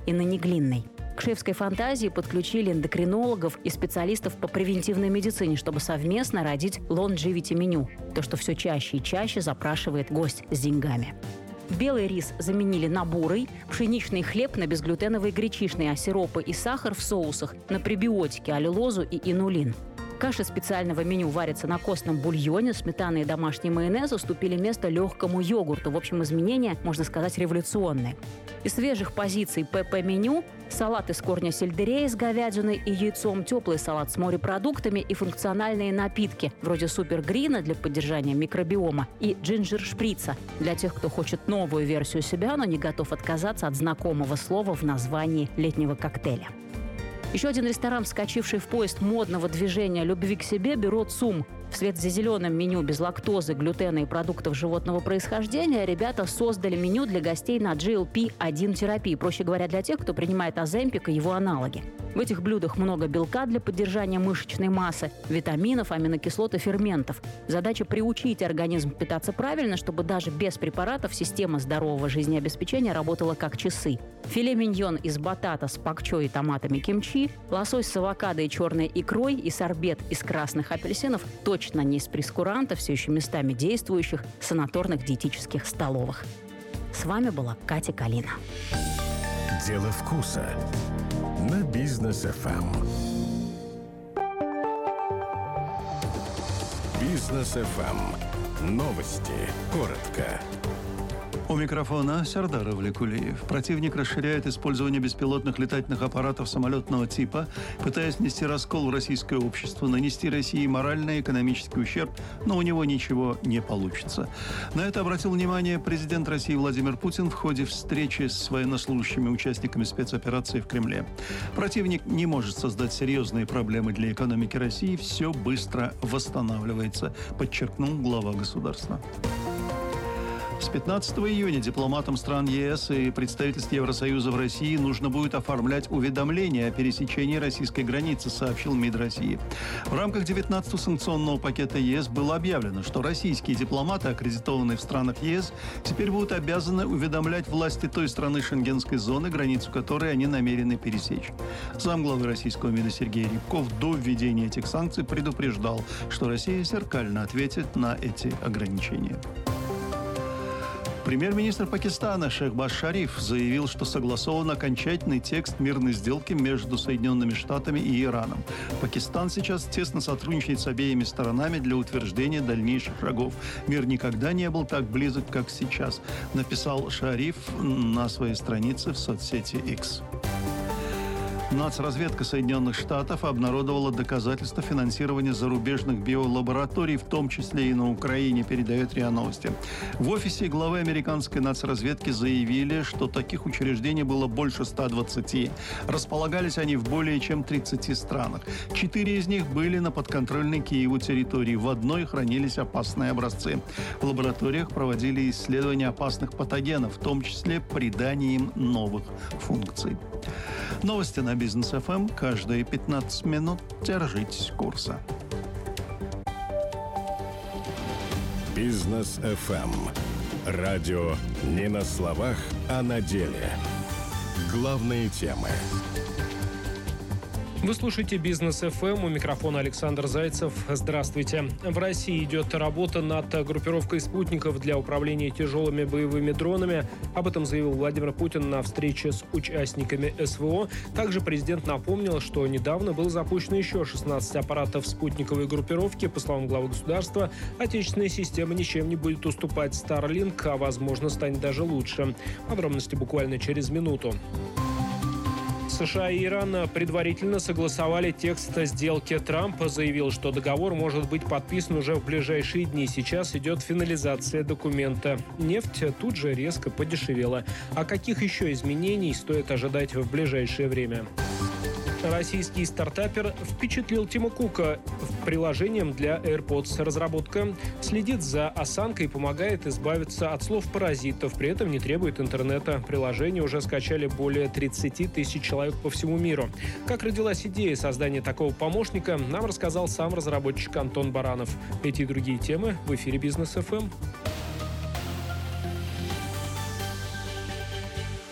и на неглинной. К шефской фантазии подключили эндокринологов и специалистов по превентивной медицине, чтобы совместно родить longevity-меню. То, что все чаще и чаще запрашивает гость с деньгами. Белый рис заменили на бурый, пшеничный хлеб на безглютеновый гречишный, а сиропы и сахар в соусах на пребиотики, аллюлозу и инулин. Каши специального меню варятся на костном бульоне, сметана и домашний майонез уступили место легкому йогурту. В общем, изменения, можно сказать, революционные. Из свежих позиций ПП-меню – салат из корня сельдерея с говядиной и яйцом, теплый салат с морепродуктами и функциональные напитки, вроде супергрина для поддержания микробиома и джинджер-шприца для тех, кто хочет новую версию себя, но не готов отказаться от знакомого слова в названии летнего коктейля. Еще один ресторан, вскочивший в поезд модного движения любви к себе, бюро ЦУМ. Вслед за зеленым меню без лактозы, глютена и продуктов животного происхождения ребята создали меню для гостей на GLP-1 терапии, проще говоря, для тех, кто принимает Оземпик и его аналоги. В этих блюдах много белка для поддержания мышечной массы, витаминов, аминокислот и ферментов. Задача приучить организм питаться правильно, чтобы даже без препаратов система здорового жизнеобеспечения работала как часы. Филе миньон из батата с пакчой и томатами кимчи, лосось с авокадо и черной икрой и сорбет из красных апельсинов точно не из прескурантов, все еще местами действующих санаторных диетических столовых. С вами была Катя Калина. Дело вкуса на Бизнес ФМ. Бизнес ФМ. Новости. Коротко. У микрофона Сардар Авликулиев. Противник расширяет использование беспилотных летательных аппаратов самолетного типа, пытаясь внести раскол в российское общество, нанести России моральный и экономический ущерб, но у него ничего не получится. На это обратил внимание президент России Владимир Путин в ходе встречи с военнослужащими участниками спецоперации в Кремле. Противник не может создать серьезные проблемы для экономики России, все быстро восстанавливается, подчеркнул глава государства. С 15 июня дипломатам стран ЕС и представительств Евросоюза в России нужно будет оформлять уведомления о пересечении российской границы, сообщил МИД России. В рамках 19-го санкционного пакета ЕС было объявлено, что российские дипломаты, аккредитованные в странах ЕС, теперь будут обязаны уведомлять власти той страны шенгенской зоны, границу которой они намерены пересечь. Замглавы российского МИДа Сергей Рябков до введения этих санкций предупреждал, что Россия зеркально ответит на эти ограничения. Премьер-министр Пакистана Шехбаз Шариф заявил, что согласован окончательный текст мирной сделки между Соединенными Штатами и Ираном. Пакистан сейчас тесно сотрудничает с обеими сторонами для утверждения дальнейших шагов. Мир никогда не был так близок, как сейчас, написал Шариф на своей странице в соцсети X. Нацразведка Соединенных Штатов обнародовала доказательства финансирования зарубежных биолабораторий, в том числе и на Украине, передает РИА Новости. В офисе главы американской нацразведки заявили, что таких учреждений было больше 120. Располагались они в более чем 30 странах. 4 из них были на подконтрольной Киеву территории. В одной хранились опасные образцы. В лабораториях проводили исследования опасных патогенов, в том числе придание им новых функций. Новости на Бизнес ФМ каждые 15 минут. Держитесь курса. Бизнес ФМ. Радио не на словах, а на деле. Главные темы. Вы слушаете Бизнес ФМ, у микрофона Александр Зайцев. Здравствуйте. В России идет работа над группировкой спутников для управления тяжелыми боевыми дронами. Об этом заявил Владимир Путин на встрече с участниками СВО. Также президент напомнил, что недавно было запущено еще 16 аппаратов спутниковой группировки. По словам главы государства, отечественная система ничем не будет уступать Starlink, а возможно станет даже лучше. Подробности буквально через минуту. США и Иран предварительно согласовали текст сделки. Трамп заявил, что договор может быть подписан уже в ближайшие дни. Сейчас идет финализация документа. Нефть тут же резко подешевела. А каких еще изменений стоит ожидать в ближайшее время? Российский стартапер впечатлил Тима Кука приложением для AirPods. Разработка следит за осанкой и помогает избавиться от слов-паразитов. При этом не требует интернета. Приложение уже скачали более 30 тысяч человек по всему миру. Как родилась идея создания такого помощника, нам рассказал сам разработчик Антон Баранов. Эти и другие темы в эфире Бизнес ФМ. В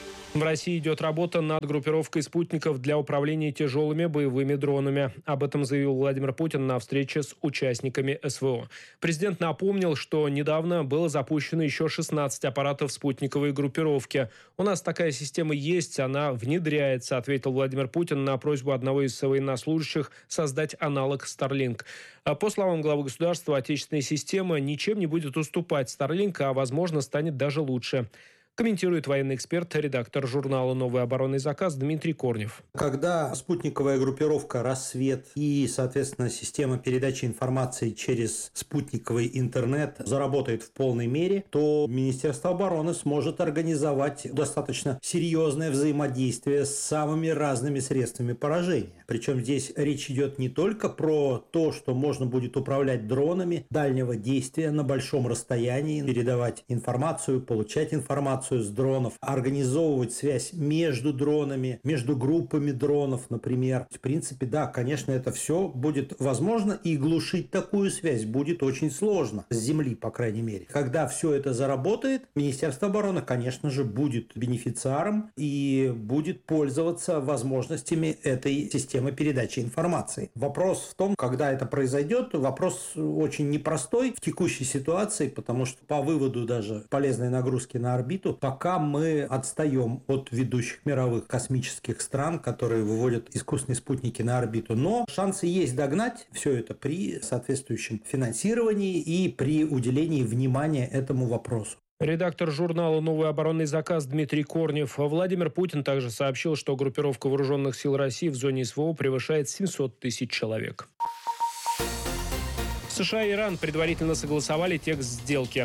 В России идет работа над группировкой спутников для управления тяжелыми боевыми дронами. Об этом заявил Владимир Путин на встрече с участниками СВО. Президент напомнил, что недавно было запущено еще 16 аппаратов спутниковой группировки. «У нас такая система есть, она внедряется», ответил Владимир Путин на просьбу одного из военнослужащих создать аналог Starlink. По словам главы государства, отечественная система ничем не будет уступать Starlink, а, возможно, станет даже лучше. Комментирует военный эксперт, редактор журнала «Новый оборонный заказ» Дмитрий Корнев. Когда спутниковая группировка «Рассвет» и, соответственно, система передачи информации через спутниковый интернет заработает в полной мере, то Министерство обороны сможет организовать достаточно серьезное взаимодействие с самыми разными средствами поражения. Причем здесь речь идет не только про то, что можно будет управлять дронами дальнего действия на большом расстоянии, передавать информацию, получать информацию с дронов, организовывать связь между дронами, между группами дронов, например. В принципе, да, конечно, это все будет возможно, и глушить такую связь будет очень сложно, с земли, по крайней мере. Когда все это заработает, Министерство обороны, конечно же, будет бенефициаром и будет пользоваться возможностями этой системы передачи информации. Вопрос в том, когда это произойдет, вопрос очень непростой в текущей ситуации, потому что по выводу даже полезной нагрузки на орбиту пока мы отстаем от ведущих мировых космических стран, которые выводят искусственные спутники на орбиту. Но шансы есть догнать все это при соответствующем финансировании и при уделении внимания этому вопросу. Редактор журнала «Новый оборонный заказ» Дмитрий Корнев. Владимир Путин также сообщил, что группировка вооруженных сил России в зоне СВО превышает 700 тысяч человек. США и Иран предварительно согласовали текст сделки.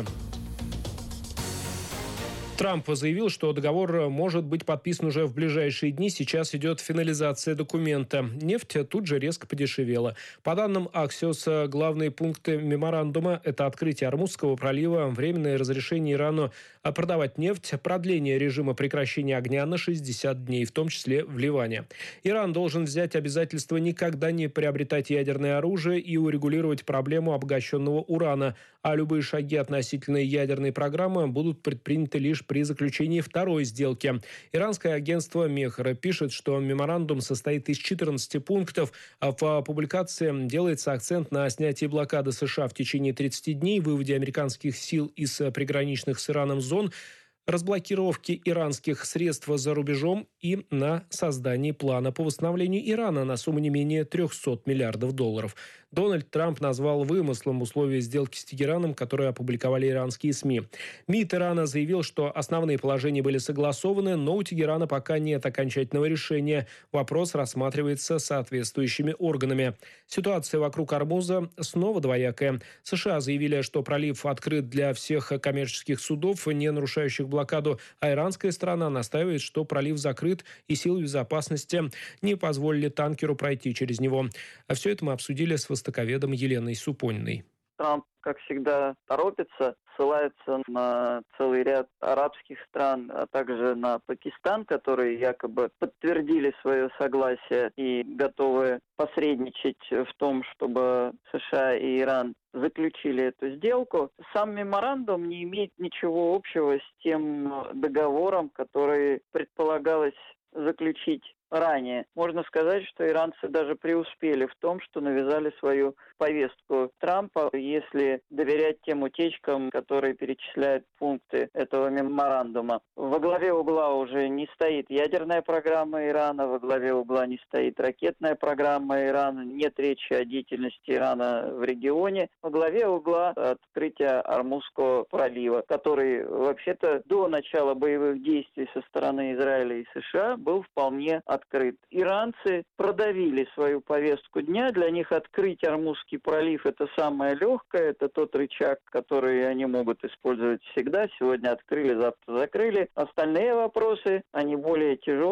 Трамп заявил, что договор может быть подписан уже в ближайшие дни. Сейчас идет финализация документа. Нефть тут же резко подешевела. По данным Axios, главные пункты меморандума – это открытие Ормузского пролива, временное разрешение Ирану продавать нефть, продление режима прекращения огня на 60 дней, в том числе в Ливане. Иран должен взять обязательство никогда не приобретать ядерное оружие и урегулировать проблему обогащенного урана, а любые шаги относительно ядерной программы будут предприняты лишь при заключении второй сделки. Иранское агентство Мехра пишет, что меморандум состоит из 14 пунктов. В публикации делается акцент на снятии блокады США в течение 30 дней, выводе американских сил из приграничных с Ираном зон, разблокировки иранских средств за рубежом и на создании плана по восстановлению Ирана на сумму не менее $300 миллиардов. Дональд Трамп назвал вымыслом условия сделки с Тегераном, которые опубликовали иранские СМИ. МИД Ирана заявил, что основные положения были согласованы, но у Тегерана пока нет окончательного решения. Вопрос рассматривается соответствующими органами. Ситуация вокруг Ормуза снова двоякая. США заявили, что пролив открыт для всех коммерческих судов, не нарушающих блокаду, а иранская сторона настаивает, что пролив закрыт и силы безопасности не позволили танкеру пройти через него. Все это мы обсудили с востоковедом Еленой Супониной. Трамп, как всегда, торопится, ссылается на целый ряд арабских стран, а также на Пакистан, которые якобы подтвердили свое согласие и готовы посредничать в том, чтобы США и Иран заключили эту сделку. Сам меморандум не имеет ничего общего с тем договором, который предполагалось заключить ранее. Можно сказать, что иранцы даже преуспели в том, что навязали свою повестку Трампа, если доверять тем утечкам, которые перечисляют пункты этого меморандума. Во главе угла уже не стоит ядерная программа Ирана, во главе угла не стоит ракетная программа Ирана, нет речи о деятельности Ирана в регионе. Во главе угла открытие Ормузского пролива, который вообще-то до начала боевых действий со стороны Израиля и США был вполне открыт. Иранцы продавили свою повестку дня. Для них открыть Ормузский пролив – это самое легкое, это тот рычаг, который они могут использовать всегда. Сегодня открыли, завтра закрыли. Остальные вопросы, они более тяжелые.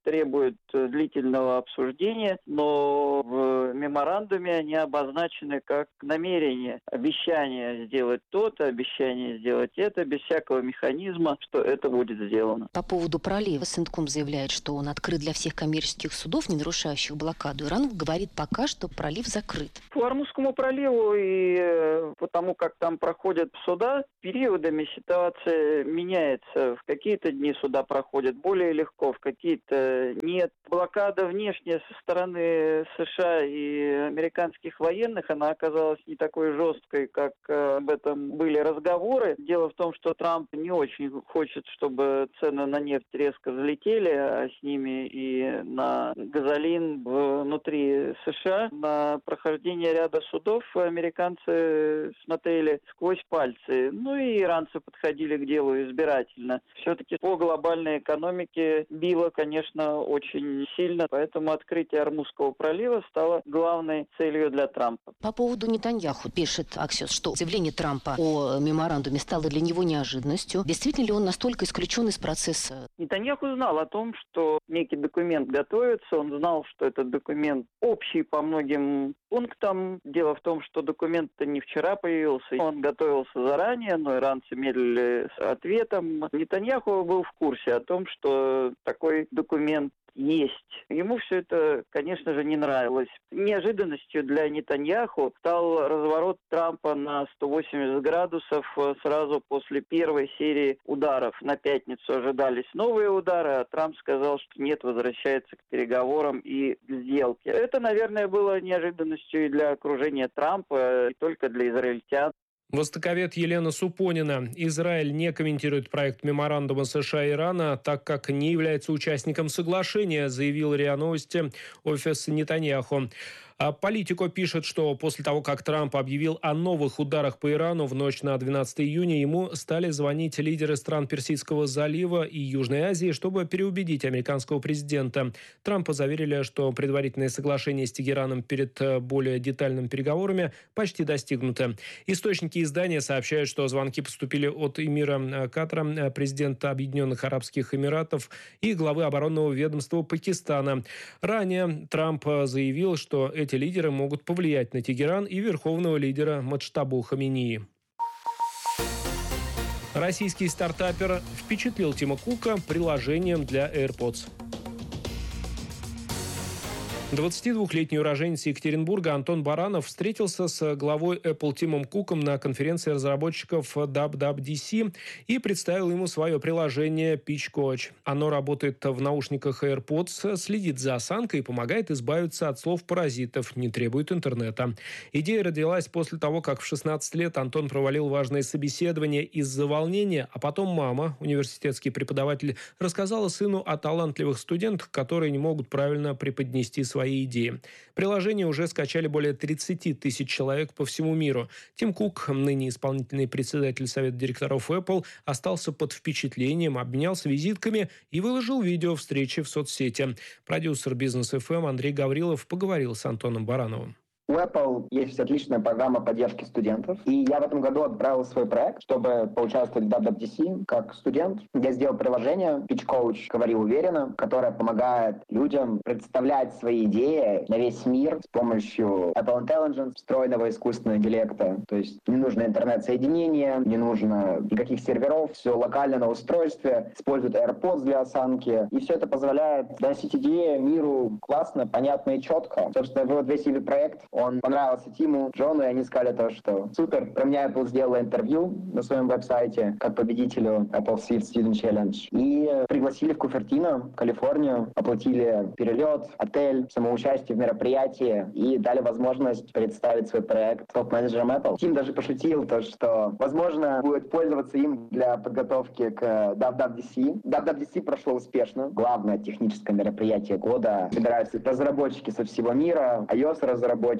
требует длительного обсуждения, но в меморандуме они обозначены как намерение, обещание сделать то-то, обещание сделать это, без всякого механизма, что это будет сделано. По поводу пролива Сентком заявляет, что он открыт для всех коммерческих судов, не нарушающих блокаду. Иран говорит пока, что пролив закрыт. По Ормузскому проливу и потому, как там проходят суда, периодами ситуация меняется. В какие-то дни суда проходят более легко, в какие-то нет. Блокада внешняя со стороны США и американских военных, она оказалась не такой жесткой, как об этом были разговоры. Дело в том, что Трамп не очень хочет, чтобы цены на нефть резко взлетели, а с ними и на газолин внутри США. На прохождение ряда судов американцы смотрели сквозь пальцы. Ну и иранцы подходили к делу избирательно. Все-таки по глобальной экономике било, конечно, очень сильно, поэтому открытие Ормузского пролива стало главной целью для Трампа. По поводу Нетаньяху пишет Axios, что заявление Трампа о меморандуме стало для него неожиданностью. Действительно ли он настолько исключен из процесса? Нетаньяху знал о том, что некий документ готовится. Он знал, что этот документ общий по многим пунктам. Дело в том, что документ-то не вчера появился. Он готовился заранее, но иранцы медлили с ответом. Нетаньяху был в курсе о том, что такой документ есть. Ему все это, конечно же, не нравилось. Неожиданностью для Нетаньяху стал разворот Трампа на 180 градусов сразу после первой серии ударов. На пятницу ожидались новые удары, а Трамп сказал, что нет, возвращается к переговорам и к сделке. Это, наверное, было неожиданностью и для окружения Трампа, и только для израильтян. Востоковед Елена Супонина. Израиль не комментирует проект меморандума США и Ирана, так как не является участником соглашения, заявил РИА Новости офис Нетаньяху. Политико пишет, что после того, как Трамп объявил о новых ударах по Ирану в ночь на 12 июня, ему стали звонить лидеры стран Персидского залива и Южной Азии, чтобы переубедить американского президента. Трампа заверили, что предварительное соглашение с Тегераном перед более детальными переговорами почти достигнуто. Источники издания сообщают, что звонки поступили от эмира Катара, президента Объединенных Арабских Эмиратов и главы оборонного ведомства Пакистана. Ранее Трамп заявил, что эти лидеры могут повлиять на Тегеран и верховного лидера Муджтабу Хаминеи. Российский стартапер впечатлил Тима Кука приложением для AirPods. 22-летний уроженец Екатеринбурга Антон Баранов встретился с главой Apple Тимом Куком на конференции разработчиков WWDC и представил ему свое приложение Pitch Coach. Оно работает в наушниках AirPods, следит за осанкой и помогает избавиться от слов-паразитов, не требует интернета. Идея родилась после того, как в 16 лет Антон провалил важное собеседование из-за волнения, а потом мама, университетский преподаватель, рассказала сыну о талантливых студентах, которые не могут правильно преподнести свои идеи. Приложение уже скачали более 30 тысяч человек по всему миру. Тим Кук, ныне исполнительный председатель совета директоров Apple, остался под впечатлением, обменялся визитками и выложил видео встречи в соцсети. Продюсер Бизнес FM Андрей Гаврилов поговорил с Антоном Барановым. У Apple есть отличная программа поддержки студентов, и я в этом году отправил свой проект, чтобы поучаствовать в WWDC как студент. Я сделал приложение Pitch Coach «Говори уверенно», которое помогает людям представлять свои идеи на весь мир с помощью Apple Intelligence, встроенного искусственного интеллекта. То есть не нужно интернет-соединение, не нужно никаких серверов, все локально на устройстве, используют AirPods для осанки, и все это позволяет доносить идеи миру классно, понятно и четко. Собственно, вот весь проект, он понравился Тиму, Джону, и они сказали то, что супер. Про меня Apple сделала интервью на своем веб-сайте как победителю Apple Suite Student Challenge. И пригласили в Купертино, Калифорнию, оплатили перелет, отель, самоучастие в мероприятии и дали возможность представить свой проект топ-менеджерам Apple. Тим даже пошутил то, что, возможно, будет пользоваться им для подготовки к WWDC. WWDC прошло успешно. Главное техническое мероприятие года. Собираются разработчики со всего мира, iOS-разработчики,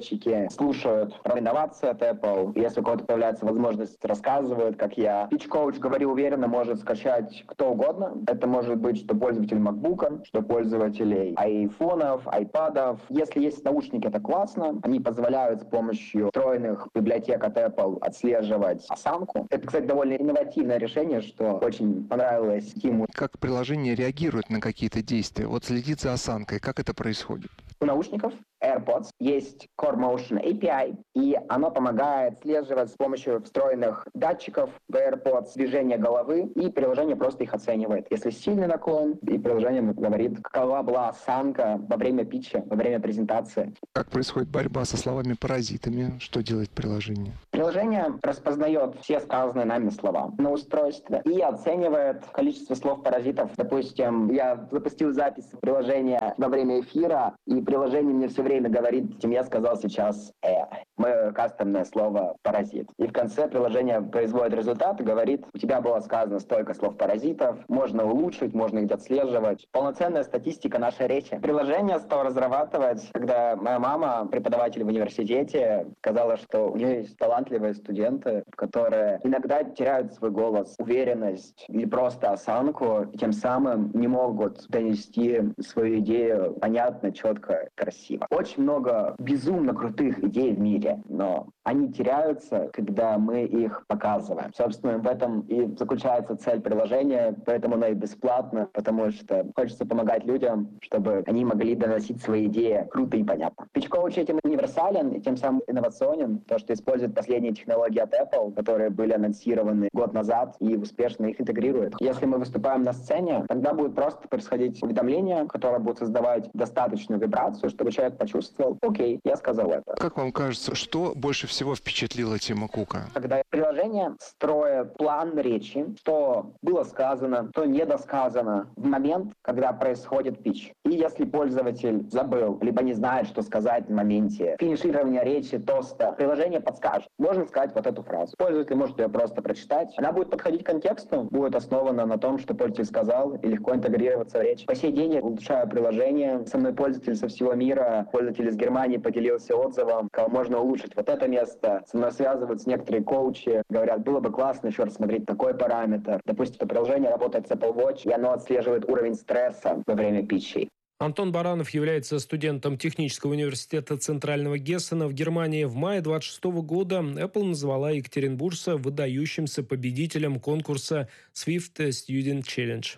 разработчики слушают про инновации от Apple. Если у кого-то появляется возможность, рассказывают, как я. Pitch Coach, говорю уверенно, может скачать кто угодно. Это может быть что пользователь MacBook, что пользователей айфонов, айпадов. Если есть наушники, это классно. Они позволяют с помощью встроенных библиотек от Apple отслеживать осанку. Это, кстати, довольно инновативное решение, что очень понравилось Тиму. Как приложение реагирует на какие-то действия? Вот следит за осанкой. Как это происходит? У наушников AirPods есть Core Motion API, и оно помогает отслеживать с помощью встроенных датчиков в AirPods движение головы, и приложение просто их оценивает. Если сильный наклон, и приложение говорит, какова была осанка во время питча, во время презентации. Как происходит борьба со словами-паразитами? Что делает приложение? Приложение распознает все сказанные нами слова на устройстве и оценивает количество слов-паразитов. Допустим, я запустил запись приложения во время эфира, и приложение мне все время говорит, я сказал сейчас мое кастомное слово «паразит». И в конце приложение производит результат и говорит, у тебя было сказано столько слов-паразитов, можно улучшить, можно их отслеживать. Полноценная статистика нашей речи. Приложение стал разрабатывать, когда моя мама, преподаватель в университете, сказала, что у нее есть талантливые студенты, которые иногда теряют свой голос, уверенность или просто осанку, и тем самым не могут донести свою идею понятно, четко, красиво. Очень много безумно крутых идей в мире, но они теряются, когда мы их показываем. Собственно, в этом и заключается цель приложения, поэтому оно и бесплатно, потому что хочется помогать людям, чтобы они могли доносить свои идеи круто и понятно. Pitch Coach этим универсален и тем самым инновационен, то, что использует последние технологии от Apple, которые были анонсированы год назад, и успешно их интегрирует. Если мы выступаем на сцене, тогда будет просто происходить уведомление, которое будет создавать достаточную вибрацию, чтобы человек почувствовал, окей, я сказал это. Как вам кажется, что больше всего впечатлило Тима Кука? Когда приложение строит план речи, что было сказано, что недосказано в момент, когда происходит питч. И если пользователь забыл, либо не знает, что сказать в моменте финиширования речи, тоста, приложение подскажет. Можно сказать вот эту фразу. Пользователь может ее просто прочитать. Она будет подходить к контексту, будет основана на том, что пользователь сказал, и легко интегрироваться в речь. По сей день я улучшаю приложение. Со мной пользователь со всего мира, пользователь из Германии поделился отзывом, как можно улучшить вот это место. Со мной связываются некоторые коучи, говорят, было бы классно еще рассмотреть такой параметр. Допустим, это приложение работает с Apple Watch, и оно отслеживает уровень стресса во время питчей. Антон Баранов является студентом технического университета Центрального Гессена в Германии. В мае 2026 года Apple назвала Екатеринбуржца выдающимся победителем конкурса Swift Student Challenge.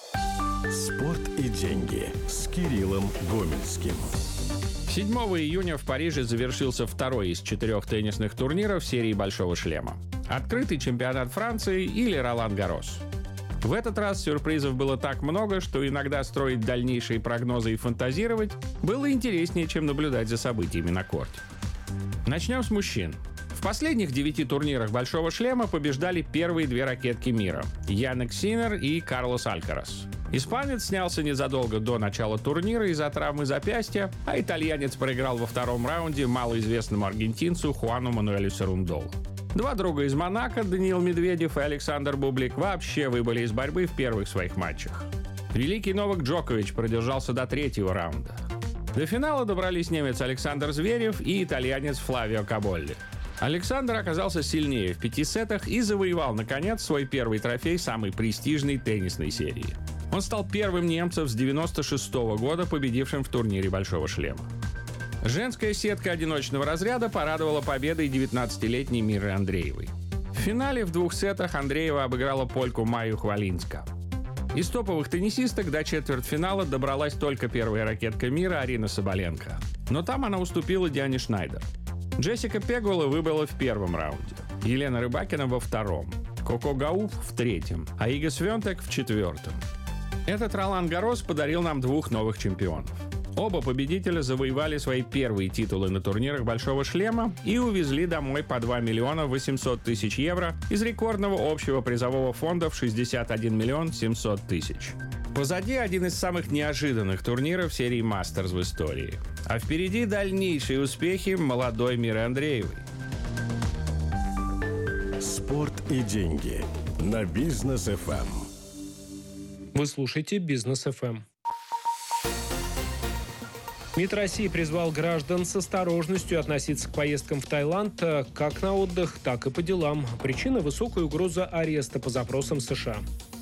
Спорт и деньги с Кириллом Гомельским. 7 июня в Париже завершился второй из 4 теннисных турниров серии «Большого шлема». Открытый чемпионат Франции или Ролан-Гаррос. В этот раз сюрпризов было так много, что иногда строить дальнейшие прогнозы и фантазировать было интереснее, чем наблюдать за событиями на корте. Начнем с мужчин. В последних 9 турнирах «Большого шлема» побеждали первые 2 ракетки мира – Янник Синнер и Карлос Алькарас. Испанец снялся незадолго до начала турнира из-за травмы запястья, а итальянец проиграл во втором раунде малоизвестному аргентинцу Хуану Мануэлю Серундолу. 2 друга из Монако, Даниил Медведев и Александр Бублик, вообще выбыли из борьбы в первых своих матчах. Великий Новак Джокович продержался до 3-го раунда. До финала добрались немец Александр Зверев и итальянец Флавио Каболли. Александр оказался сильнее в 5 сетах и завоевал, наконец, свой первый трофей самой престижной теннисной серии. Он стал первым немцем с 1996 года, победившим в турнире «Большого шлема». Женская сетка одиночного разряда порадовала победой 19-летней Миры Андреевой. В финале в 2 сетах Андреева обыграла польку Майю Хвалинска. Из топовых теннисисток до четвертьфинала добралась только первая ракетка мира Арина Соболенко. Но там она уступила Диане Шнайдер. Джессика Пегула выбыла в первом раунде, Елена Рыбакина во втором, Коко Гауф в третьем, а Ига Свентек в четвертом. Этот Ролан-Гаррос подарил нам 2 новых чемпионов. Оба победителя завоевали свои первые титулы на турнирах «Большого шлема» и увезли домой по 2 миллиона 800 тысяч евро из рекордного общего призового фонда в 61 миллион 700 тысяч. Позади один из самых неожиданных турниров серии «Мастерс» в истории. А впереди дальнейшие успехи молодой Миры Андреевой. Спорт и деньги на Бизнес ФМ. Вы слушаете Бизнес ФМ. МИД России призвал граждан с осторожностью относиться к поездкам в Таиланд как на отдых, так и по делам. Причина – высокая угроза ареста по запросам США.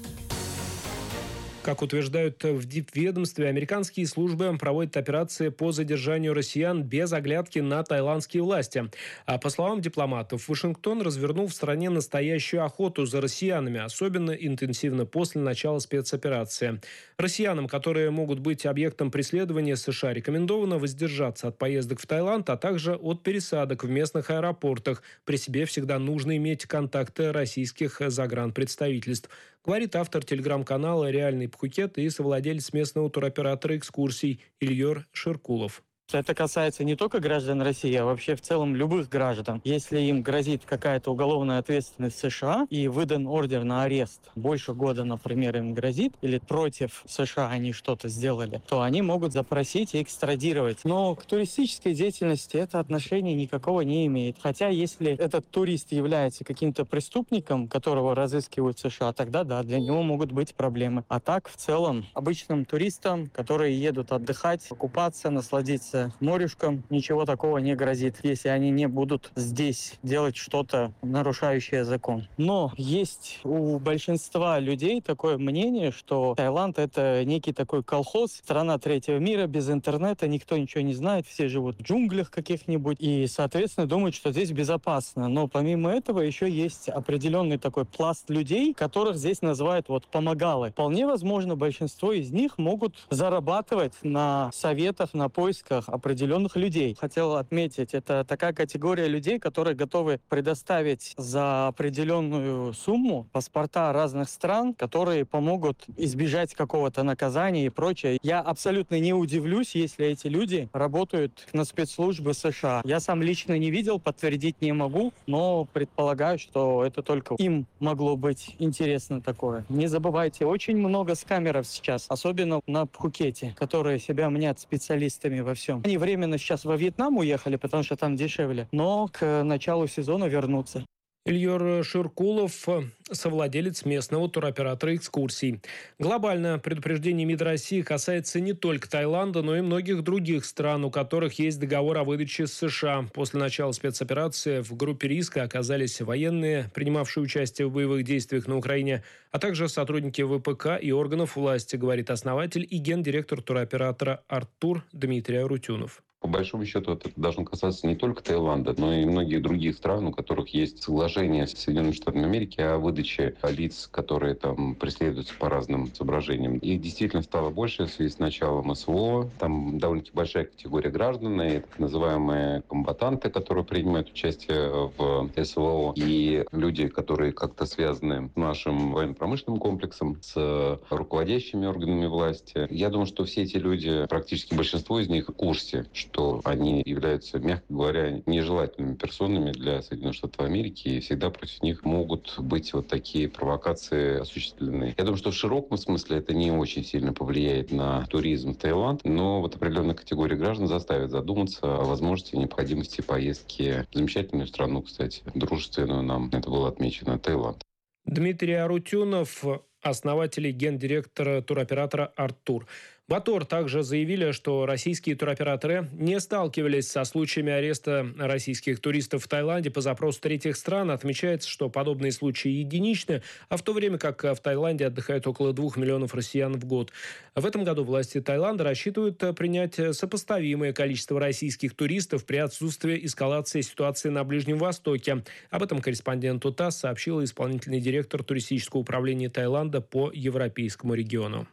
Как утверждают в дипведомстве, американские службы проводят операции по задержанию россиян без оглядки на таиландские власти. А по словам дипломатов, Вашингтон развернул в стране настоящую охоту за россиянами, особенно интенсивно после начала спецоперации. Россиянам, которые могут быть объектом преследования США, рекомендовано воздержаться от поездок в Таиланд, а также от пересадок в местных аэропортах. При себе всегда нужно иметь контакты российских загранпредставительств, говорит автор телеграм-канала «Реальный Пхукет» и совладелец местного туроператора экскурсий Ильёр Ширкулов. Это касается не только граждан России, а вообще в целом любых граждан. Если им грозит какая-то уголовная ответственность в США и выдан ордер на арест, больше года, например, им грозит, или против США они что-то сделали, то они могут запросить и экстрадировать. Но к туристической деятельности это отношения никакого не имеет. Хотя если этот турист является каким-то преступником, которого разыскивают США, тогда да, для него могут быть проблемы. А так, в целом, обычным туристам, которые едут отдыхать, купаться, насладиться морюшком, ничего такого не грозит, если они не будут здесь делать что-то, нарушающее закон. Но есть у большинства людей такое мнение, что Таиланд — это некий такой колхоз, страна третьего мира, без интернета, никто ничего не знает, все живут в джунглях каких-нибудь и, соответственно, думают, что здесь безопасно. Но помимо этого еще есть определенный такой пласт людей, которых здесь называют помогалы. Вполне возможно, большинство из них могут зарабатывать на советах, на поисках определенных людей. Хотел отметить, это такая категория людей, которые готовы предоставить за определенную сумму паспорта разных стран, которые помогут избежать какого-то наказания и прочее. Я абсолютно не удивлюсь, если эти люди работают на спецслужбы США. Я сам лично не видел, подтвердить не могу, но предполагаю, что это только им могло быть интересно такое. Не забывайте, очень много скамеров сейчас, особенно на Пхукете, которые себя мнят специалистами во всем. Они временно сейчас во Вьетнам уехали, потому что там дешевле, но к началу сезона вернутся. Ильёр Ширкулов, совладелец местного туроператора экскурсий. Глобально предупреждение МИД России касается не только Таиланда, но и многих других стран, у которых есть договор о выдаче с США. После начала спецоперации в группе риска оказались военные, принимавшие участие в боевых действиях на Украине, а также сотрудники ВПК и органов власти, говорит основатель и гендиректор туроператора «Арттур» Дмитрий Арутюнов. По большому счету, это должно касаться не только Таиланда, но и многих других стран, у которых есть соглашение с Соединенными Штатами Америки о выдаче лиц, которые там преследуются по разным соображениям. Их действительно стало больше в связи с началом СВО. Там довольно-таки большая категория граждан, и так называемые комбатанты, которые принимают участие в СВО, и люди, которые как-то связаны с нашим военно-промышленным комплексом, с руководящими органами власти. Я думаю, что все эти люди, практически большинство из них в курсе, что они являются, мягко говоря, нежелательными персонами для Соединенных Штатов Америки, и всегда против них могут быть такие провокации осуществлены. Я думаю, что в широком смысле это не очень сильно повлияет на туризм в Таиланд, но определенная категория граждан заставит задуматься о возможности и необходимости поездки в замечательную страну, кстати, дружественную нам, это было отмечено, Таиланд. Дмитрий Арутюнов, основатель и гендиректор туроператора «Арттур». В АТОР также заявили, что российские туроператоры не сталкивались со случаями ареста российских туристов в Таиланде по запросу третьих стран. Отмечается, что подобные случаи единичны, а в то время как в Таиланде отдыхает около 2 миллионов россиян в год. В этом году власти Таиланда рассчитывают принять сопоставимое количество российских туристов при отсутствии эскалации ситуации на Ближнем Востоке. Об этом корреспонденту ТАСС сообщила исполнительный директор туристического управления Таиланда по европейскому региону.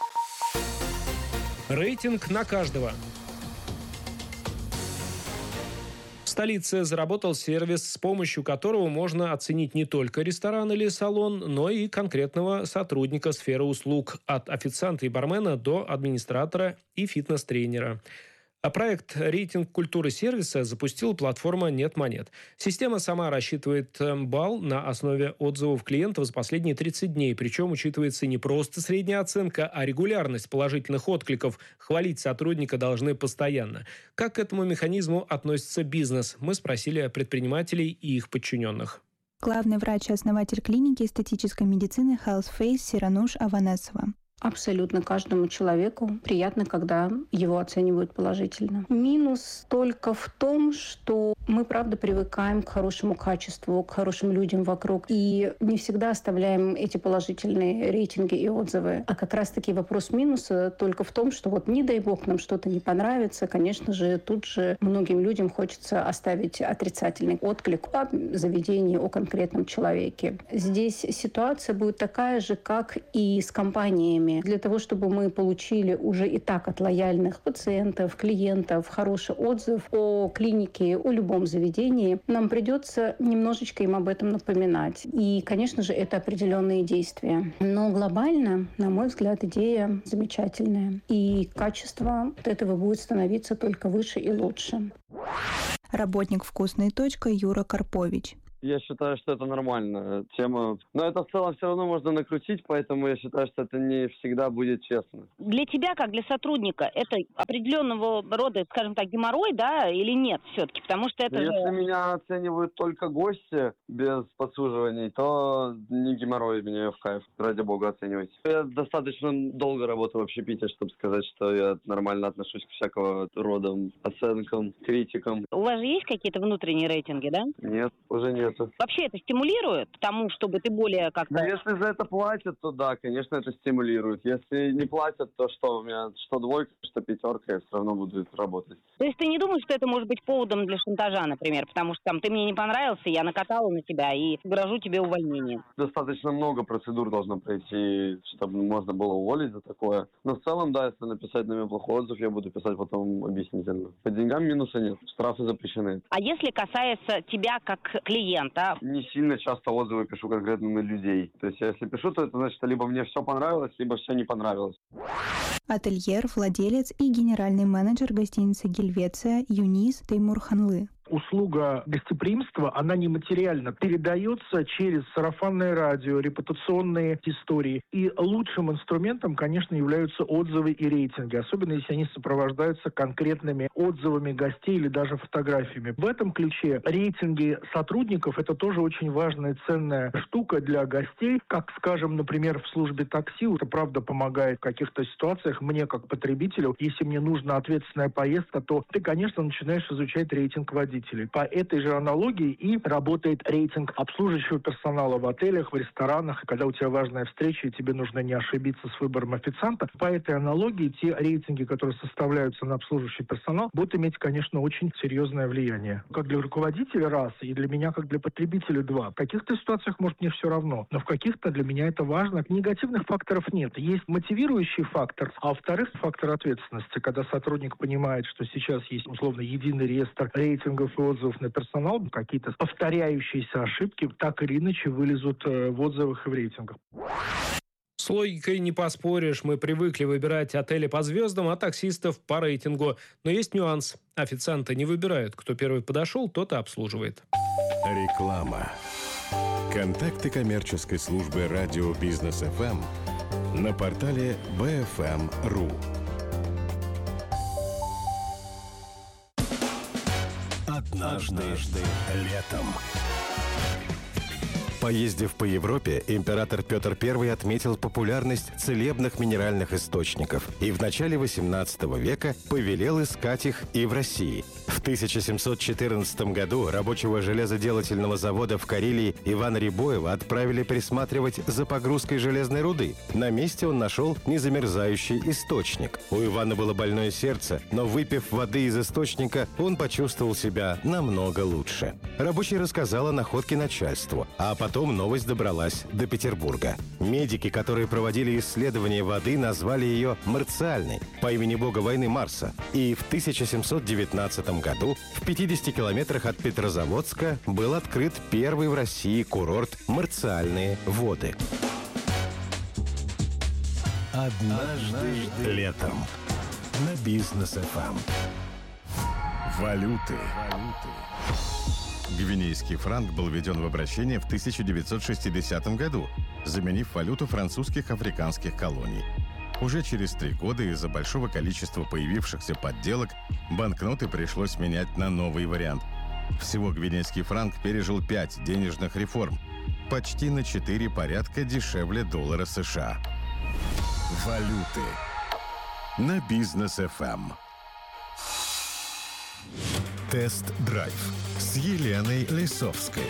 Рейтинг на каждого. В столице заработал сервис, с помощью которого можно оценить не только ресторан или салон, но и конкретного сотрудника сферы услуг, от официанта и бармена до администратора и фитнес-тренера. А проект «Рейтинг культуры сервиса» запустила платформа «Нет монет». Система сама рассчитывает балл на основе отзывов клиентов за последние 30 дней. Причем учитывается не просто средняя оценка, а регулярность положительных откликов. Хвалить сотрудника должны постоянно. Как к этому механизму относится бизнес? Мы спросили предпринимателей и их подчиненных. Главный врач и основатель клиники эстетической медицины Health Face Сирануш Аванесова. Абсолютно каждому человеку приятно, когда его оценивают положительно. Минус только в том, что мы, правда, привыкаем к хорошему качеству, к хорошим людям вокруг. И не всегда оставляем эти положительные рейтинги и отзывы. А как раз-таки вопрос минуса только в том, что вот не дай бог нам что-то не понравится, конечно же, тут же многим людям хочется оставить отрицательный отклик о заведении, о конкретном человеке. Здесь ситуация будет такая же, как и с компаниями. Для того, чтобы мы получили уже и так от лояльных пациентов, клиентов хороший отзыв о клинике, о любом заведении, нам придется немножечко им об этом напоминать. И, конечно же, это определенные действия. Но глобально, на мой взгляд, идея замечательная. И качество от этого будет становиться только выше и лучше. Работник «Вкусной точки» Юра Карпович. Я считаю, что это нормальная тема. Но это в целом все равно можно накрутить, поэтому я считаю, что это не всегда будет честно. Для тебя, как для сотрудника, это определенного рода, скажем так, геморрой, да, или нет все-таки? Потому что это Если меня оценивают только гости без подсуживаний, то не геморрой, мне в кайф. Ради бога, оценивайте. Я достаточно долго работаю в общепите, чтобы сказать, что я нормально отношусь к всякого рода оценкам, критикам. У вас же есть какие-то внутренние рейтинги, да? Нет, уже нет. Вообще это стимулирует к тому, чтобы ты более как-то... Ну, если за это платят, то да, конечно, это стимулирует. Если не платят, то что? У меня что двойка, что пятерка, я все равно буду работать. То есть ты не думаешь, что это может быть поводом для шантажа, например? Потому что там ты мне не понравился, я накатала на тебя и грожу тебе увольнением. Достаточно много процедур должно пройти, чтобы можно было уволить за такое. Но в целом, да, если написать на меня плохой отзыв, я буду писать потом объяснительно. По деньгам минуса нет, штрафы запрещены. А если касается тебя как клиента? Не сильно часто отзывы пишу конкретно на людей. То есть если пишу, то это значит, что либо мне все понравилось, либо все не понравилось. Ательер, владелец и генеральный менеджер гостиницы «Гельвеция» Юнис Теймурханлы. Услуга гостеприимства, она нематериально передается через сарафанное радио, репутационные истории. И лучшим инструментом, конечно, являются отзывы и рейтинги, особенно если они сопровождаются конкретными отзывами гостей или даже фотографиями. В этом ключе рейтинги сотрудников – это тоже очень важная, ценная штука для гостей. Как, скажем, например, в службе такси, это правда помогает в каких-то ситуациях мне, как потребителю. Если мне нужна ответственная поездка, то ты, конечно, начинаешь изучать рейтинг водителя. По этой же аналогии и работает рейтинг обслуживающего персонала в отелях, в ресторанах. Когда у тебя важная встреча, и тебе нужно не ошибиться с выбором официанта, по этой аналогии те рейтинги, которые составляются на обслуживающий персонал, будут иметь, конечно, очень серьезное влияние. Как для руководителя раз, и для меня, как для потребителя два. В каких-то ситуациях, может, мне все равно, но в каких-то для меня это важно. Негативных факторов нет. Есть мотивирующий фактор, а во-вторых, фактор ответственности. Когда сотрудник понимает, что сейчас есть, условно, единый реестр рейтингов и отзывов на персонал, какие-то повторяющиеся ошибки так или иначе вылезут в отзывах и в рейтингах. С логикой не поспоришь. Мы привыкли выбирать отели по звездам, а таксистов по рейтингу. Но есть нюанс. Официанты не выбирают. Кто первый подошел, тот и обслуживает. Реклама. Контакты коммерческой службы радио Бизнес ФМ на портале bfm.ru. Однажды летом. Поездив по Европе, император Петр I отметил популярность целебных минеральных источников и в начале XVIII века повелел искать их и в России. В 1714 году рабочего железоделательного завода в Карелии Ивана Рябоева отправили присматривать за погрузкой железной руды. На месте он нашел незамерзающий источник. У Ивана было больное сердце, но выпив воды из источника, он почувствовал себя намного лучше. Рабочий рассказал о находке начальству, а потом новость добралась до Петербурга. Медики, которые проводили исследование воды, назвали ее марциальной, по имени бога войны Марса. И в 1719 году в 50 километрах от Петрозаводска был открыт первый в России курорт «Марциальные воды». Однажды летом на Бизнес ФМ. Валюты. Гвинейский франк был введен в обращение в 1960 году, заменив валюту французских африканских колоний. Уже через 3 года из-за большого количества появившихся подделок банкноты пришлось менять на новый вариант. Всего гвинейский франк пережил 5 денежных реформ, почти на 4 порядка дешевле доллара США. Валюты на Бизнес ФМ. Тест-драйв с Еленой Лисовской.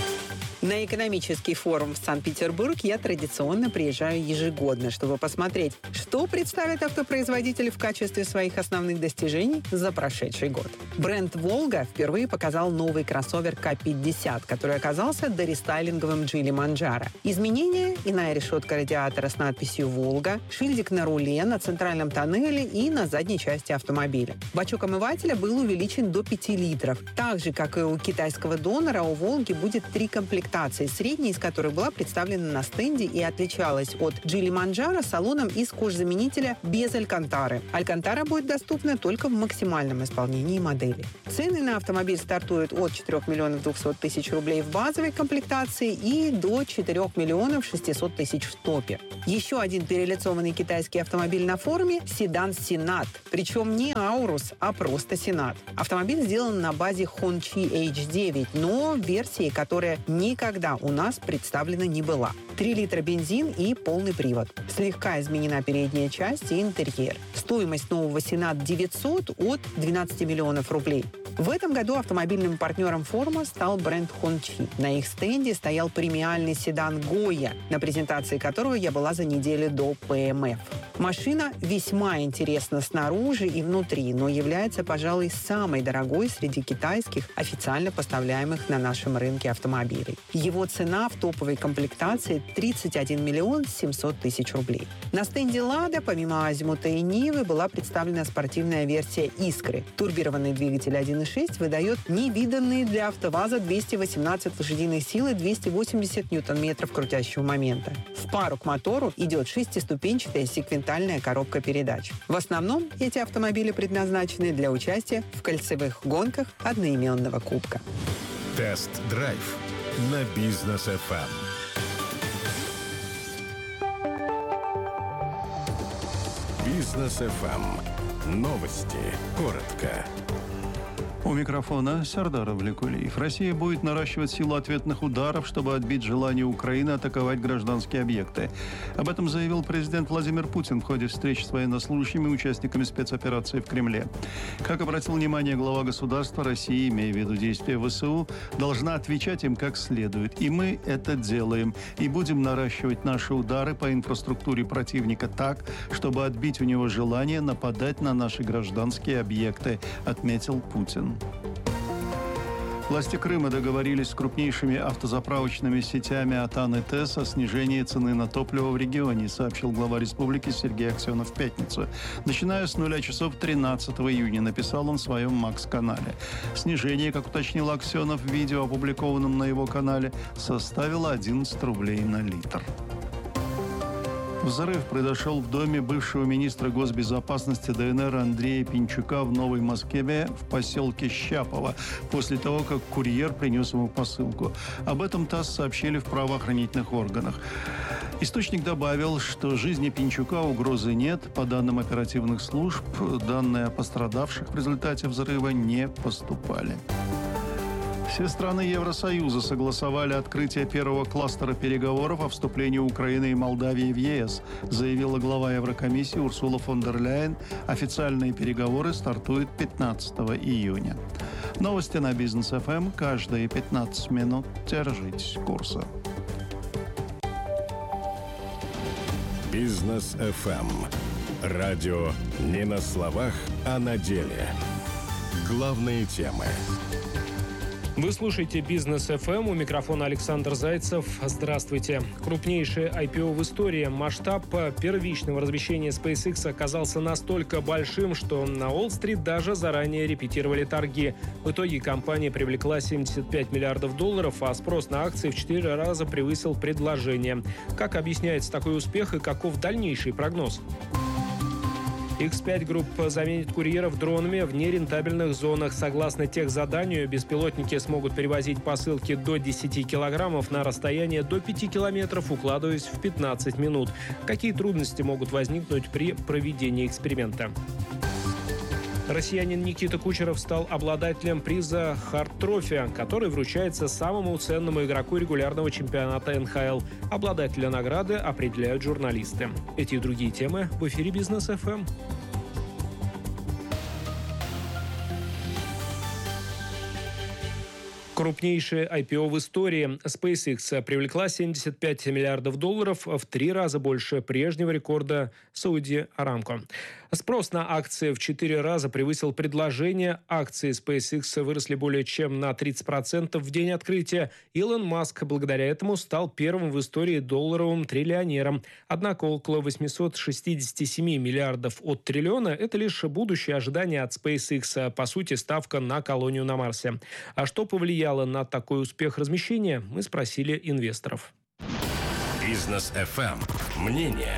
На экономический форум в Санкт-Петербург я традиционно приезжаю ежегодно, чтобы посмотреть, что представят автопроизводители в качестве своих основных достижений за прошедший год. Бренд «Волга» впервые показал новый кроссовер К-50, который оказался дорестайлинговым Geely Manjaro. Изменения – иная решетка радиатора с надписью «Волга», шильдик на руле, на центральном тоннеле и на задней части автомобиля. Бачок омывателя был увеличен до 5 литров. Так же, как и у китайского донора, у «Волги» будет 3 комплектации, средняя из которых была представлена на стенде и отличалась от Geely Manjaro салоном из кожзаменителя без алькантары. Алькантара будет доступна только в максимальном исполнении модели. Цены на автомобиль стартуют от 4 миллионов 200 тысяч рублей в базовой комплектации и до 4 миллионов 600 тысяч в топе. Еще один перелицованный китайский автомобиль на форуме – седан Сенат. Причем не Аурус, а просто Сенат. Автомобиль сделан на базе Hongqi H9, но версии, которая никогда у нас представлена не была. 3 литра бензин и полный привод. Слегка изменена передняя часть и интерьер. Стоимость нового Сенат 900 от 12 миллионов рублей. В этом году автомобильным партнером форума стал бренд Hongqi. На их стенде стоял премиальный седан Goya, на презентации которого я была за неделю до ПМФ. Машина весьма интересна снаружи и внутри, но является, пожалуй, самой дорогой среди китайских официально поставляемых на нашем рынке автомобилей. Его цена в топовой комплектации 31 миллион 700 тысяч рублей. На стенде «Лада» помимо «Азимута» и «Нивы» была представлена спортивная версия «Искры». Турбированный двигатель 1.6 выдает невиданные для АвтоВАЗа 218 лошадиных сил и 280 ньютон-метров крутящего момента. В пару к мотору идет 6-ступенчатая секвентальная коробка передач. В основном эти автомобили предназначены для участия в кольцевых гонках одноименного кубка. Тест-драйв на Бизнес ФМ. Бизнес ФМ. Новости. Коротко. У микрофона Сардар Авлекулиев. Россия будет наращивать силу ответных ударов, чтобы отбить желание Украины атаковать гражданские объекты. Об этом заявил президент Владимир Путин в ходе встречи с военнослужащими и участниками спецоперации в Кремле. Как обратил внимание глава государства, Россия, имея в виду действия ВСУ, должна отвечать им как следует. И мы это делаем. И будем наращивать наши удары по инфраструктуре противника так, чтобы отбить у него желание нападать на наши гражданские объекты, отметил Путин. Власти Крыма договорились с крупнейшими автозаправочными сетями «Атан» и «ТЭС» о снижении цены на топливо в регионе, сообщил глава республики Сергей Аксенов в пятницу. Начиная с 0 часов 13 июня, написал он в своем МАКС-канале. Снижение, как уточнил Аксенов в видео, опубликованном на его канале, составило 11 рублей на литр. Взрыв произошел в доме бывшего министра госбезопасности ДНР Андрея Пинчука в Новой Москве в поселке Щапово после того, как курьер принес ему посылку. Об этом ТАСС сообщили в правоохранительных органах. Источник добавил, что жизни Пинчука угрозы нет. По данным оперативных служб, данные о пострадавших в результате взрыва не поступали. Все страны Евросоюза согласовали открытие первого кластера переговоров о вступлении Украины и Молдавии в ЕС, заявила глава Еврокомиссии Урсула фон дер Ляйен. Официальные переговоры стартуют 15 июня. Новости на Бизнес ФМ каждые 15 минут. Держитесь курса. Бизнес ФМ. Радио не на словах, а на деле. Главные темы. Вы слушаете «Бизнес ФМ», у микрофона Александр Зайцев. Здравствуйте. Крупнейшее IPO в истории. Масштаб первичного размещения SpaceX оказался настолько большим, что на Уолл-стрит даже заранее репетировали торги. В итоге компания привлекла $75 миллиардов, а спрос на акции в 4 раза превысил предложение. Как объясняется такой успех и каков дальнейший прогноз? X5 Group заменит курьеров дронами в нерентабельных зонах. Согласно техзаданию, беспилотники смогут перевозить посылки до 10 килограммов на расстояние до 5 километров, укладываясь в 15 минут. Какие трудности могут возникнуть при проведении эксперимента? Россиянин Никита Кучеров стал обладателем приза «Хард Трофи», который вручается самому ценному игроку регулярного чемпионата НХЛ. Обладателя награды определяют журналисты. Эти и другие темы в эфире «Бизнес ФМ». Крупнейшее IPO в истории. SpaceX привлекла $75 миллиардов, в 3 раза больше прежнего рекорда Saudi Aramco. Спрос на акции в 4 раза превысил предложение. Акции SpaceX выросли более чем на 30% в день открытия. Илон Маск благодаря этому стал первым в истории долларовым триллионером. Однако около 867 миллиардов от триллиона – это лишь будущее ожидание от SpaceX, по сути, ставка на колонию на Марсе. А что повлияло на такой успех размещения, мы спросили инвесторов. Бизнес ФМ. Мнение.